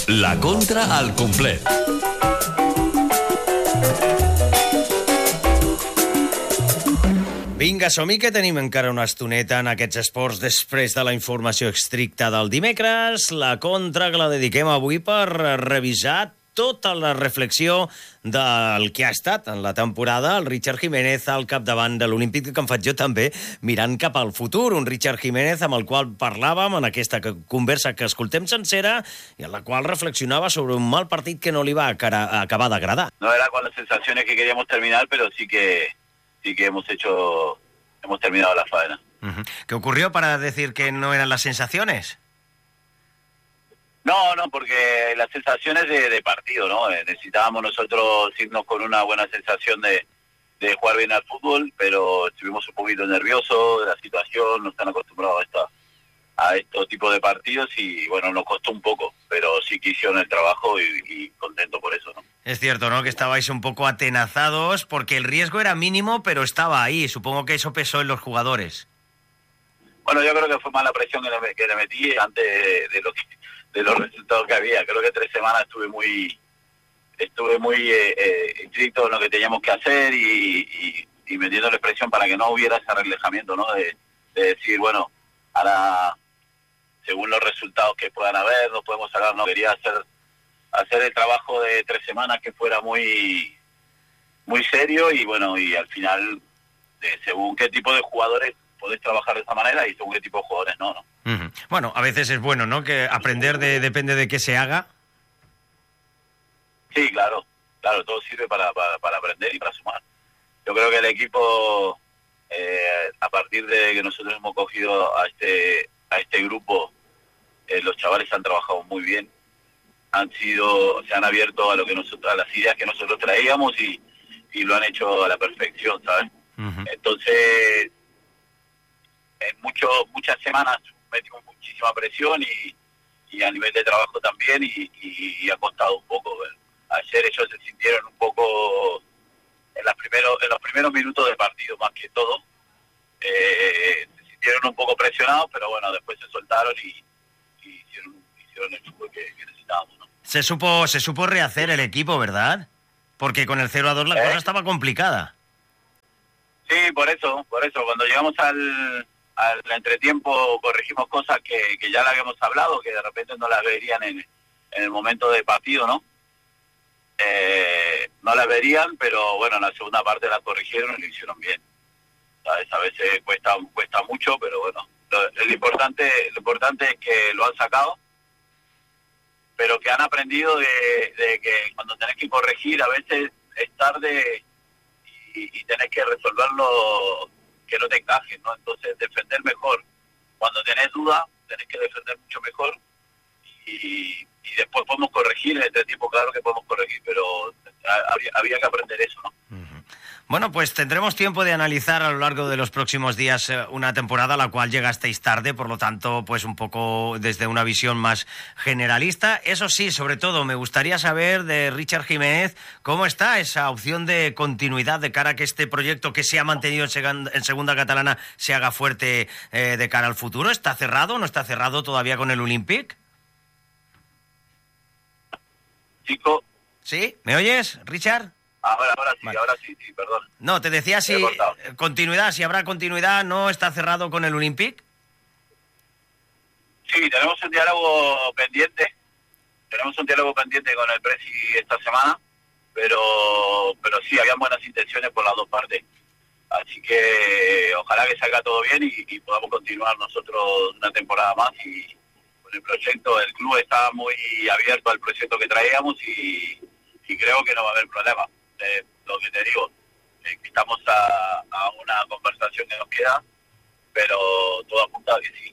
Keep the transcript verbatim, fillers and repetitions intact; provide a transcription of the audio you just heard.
La contra al complet. Vinga, som-hi, que tenim encara una estoneta en aquests esports després de la informació estricta del dimecres. La contra que la dediquem avui per revisar tota la reflexió del que ha estat en la temporada el Richard Jiménez al capdavant de l'Olímpic, que em faig jo també mirant cap al futur. Un Richard Jiménez amb el qual parlàvem en aquesta conversa que escoltem sencera i en la qual reflexionava sobre un mal partit que no li va acabar d'agradar. No era con las sensaciones que queríamos terminar, pero sí que sí que hemos hecho, hemos terminado la faena. Uh-huh. ¿Qué ocurrió para decir que no eran las sensaciones? No, no, porque las sensaciones de, de partido, ¿no? Eh, necesitábamos nosotros irnos con una buena sensación de, de jugar bien al fútbol, pero estuvimos un poquito nerviosos de la situación, no están acostumbrados a esta a estos tipos de partidos y, bueno, nos costó un poco, pero sí que hicieron el trabajo y, y contento por eso, ¿no? Es cierto, ¿no?, que estabais un poco atenazados porque el riesgo era mínimo, pero estaba ahí. Supongo que eso pesó en los jugadores. Bueno, yo creo que fue más la presión que le, que le metí antes de, de, lo que, de los resultados que había. Creo que tres semanas estuve muy estuve muy eh, eh, estricto en lo que teníamos que hacer y, y, y metiéndole presión para que no hubiera ese relajamiento, ¿no? De, de decir, bueno, ahora, según los resultados que puedan haber, nos podemos sacar. No quería hacer hacer el trabajo de tres semanas que fuera muy muy serio y, bueno, y al final, de según qué tipo de jugadores podés trabajar de esa manera y según qué tipo de jugadores no, ¿no? Uh-huh. Bueno, a veces es bueno, ¿no?, que aprender de, depende de qué se haga. Sí, claro, claro, todo sirve para, para, para aprender y para sumar. Yo creo que el equipo, eh, a partir de que nosotros hemos cogido a este a este grupo, eh, los chavales han trabajado muy bien, han sido, se han abierto a lo que nosotros, a las ideas que nosotros traíamos y, y lo han hecho a la perfección, ¿sabes? Uh-huh. Entonces, en mucho, muchas semanas metimos muchísima presión y, y a nivel de trabajo también y, y, y ha costado un poco. ¿Ver? Ayer ellos se sintieron un poco en, las primeros, en los primeros minutos del partido, más que todo, eh, se sintieron un poco presionados, pero bueno, después se soltaron y, y hicieron, hicieron el fútbol que, que necesitábamos, ¿no? Se supo, se supo rehacer el equipo, ¿verdad? Porque con el cero a dos la ¿Eh? cosa estaba complicada. Sí, por eso, por eso. Cuando llegamos al, al entretiempo corregimos cosas que, que ya le habíamos hablado, que de repente no las verían en, en el momento de partido, ¿no? Eh, no las verían, pero bueno, en la segunda parte las corrigieron y lo hicieron bien. ¿Sabes? A veces cuesta cuesta mucho, pero bueno, lo, lo importante lo importante es que lo han sacado, pero que han aprendido de, de que cuando tenés que corregir a veces es tarde y, y tenés que resolverlo que no te encaje, ¿no? Entonces defender mejor. Cuando tenés duda, tenés que defender mucho mejor y, y después podemos corregir en este tiempo, claro que podemos corregir, pero había, había que aprender eso, ¿no? Uh-huh. Bueno, pues tendremos tiempo de analizar a lo largo de los próximos días una temporada a la cual llegasteis tarde, por lo tanto, pues un poco desde una visión más generalista. Eso sí, sobre todo, me gustaría saber de Richard Jiménez cómo está esa opción de continuidad de cara a que este proyecto que se ha mantenido en, segunda, en segunda catalana se haga fuerte eh, de cara al futuro. ¿Está cerrado? ¿No está cerrado todavía con el Olympic? Chico. ¿Sí? ¿Me oyes, Richard? Ahora, ahora sí, vale. ahora sí, sí, perdón. No, te decía si continuidad, si habrá continuidad, ¿no está cerrado con el Olympic? Sí, tenemos un diálogo pendiente, tenemos un diálogo pendiente con el Presi esta semana, pero pero sí, habían buenas intenciones por las dos partes. Así que ojalá que salga todo bien y, y podamos continuar nosotros una temporada más y con el proyecto. El club está muy abierto al proyecto que traíamos y, y creo que no va a haber problema. Eh, lo que te digo, eh, estamos a, a una conversación que nos queda, pero todo apunta a que sí